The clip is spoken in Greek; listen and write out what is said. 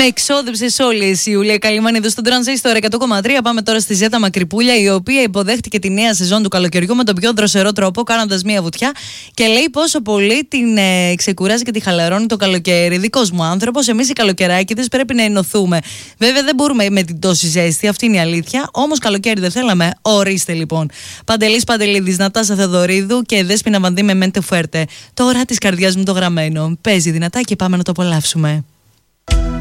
εξόδεψες όλη εσύ, Ιούλια Καλυμάνη, στον Τρανζίστορ 100,3. Πάμε τώρα στη Ζέτα Μακρυπούλια, η οποία υποδέχτηκε τη νέα σεζόν του καλοκαιριού με τον πιο δροσερό τρόπο, κάνοντας μία βουτιά και λέει πόσο πολύ την ξεκουράζει και τη χαλαρώνει το καλοκαίρι. Δικός μου άνθρωπος, εμείς οι καλοκαιράκηδες πρέπει να ενωθούμε. Βέβαια δεν μπορούμε με την τόση ζέστη, αυτή είναι η αλήθεια. Όμως καλοκαίρι δεν θέλαμε. Ορίστε λοιπόν. Παντελής Παντελίδης, Νατάσα Θεοδωρίδου και Δέσποινα Βανδύ με Μέντε Φουέρτε. Τώρα της καρδιάς μου το γραμμένο. Παίζει δυνατά και πάμε να το απολαύσουμε.